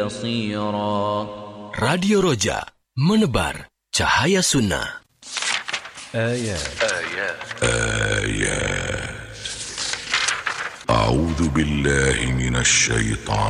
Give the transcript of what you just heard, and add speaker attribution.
Speaker 1: بصيرا.
Speaker 2: Radio Roja, menebar cahaya sunnah.
Speaker 3: آيات
Speaker 4: أعوذ بالله من الشيطان